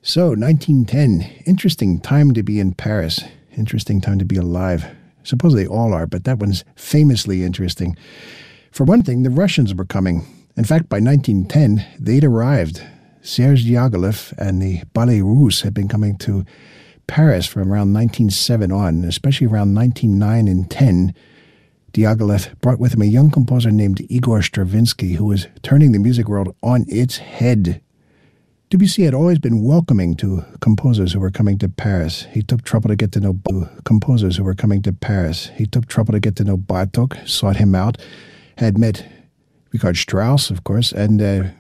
So, 1910, interesting time to be in Paris. Interesting time to be alive. Suppose they all are, but that one's famously interesting. For one thing, the Russians were coming. In fact, by 1910, they'd arrived. Serge Diaghilev and the Ballet Russe had been coming to Paris from around 1907 on, especially around 1909 and 10. Diaghilev brought with him a young composer named Igor Stravinsky, who was turning the music world on its head. Debussy had always been welcoming to composers who were coming to Paris. He took trouble to get to know Bartók, sought him out, had met Richard Strauss, of course, and